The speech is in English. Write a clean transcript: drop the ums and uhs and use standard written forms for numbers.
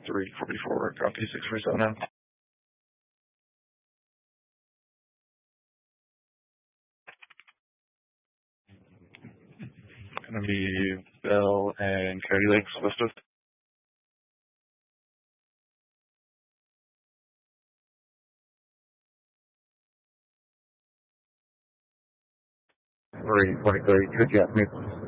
344, copy 647. Gonna be Bell and Coyote Lakes listed. Great, could you ask me